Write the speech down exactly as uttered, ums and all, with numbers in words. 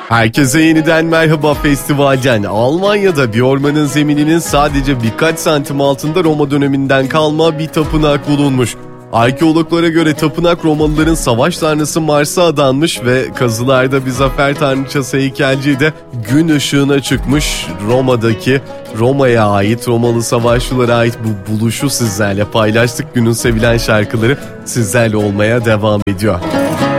Herkese yeniden merhaba festivalden. Almanya'da bir ormanın zemininin sadece birkaç santim altında Roma döneminden kalma bir tapınak bulunmuş. Arkeologlara göre tapınak Romalıların savaş tanrısı Mars'a adanmış ve kazılarda bir zafer tanrıçası heykelciği de gün ışığına çıkmış. Roma'daki Roma'ya ait, Romalı savaşçılara ait bu buluşu sizlerle paylaştık. Günün sevilen şarkıları sizlerle olmaya devam ediyor.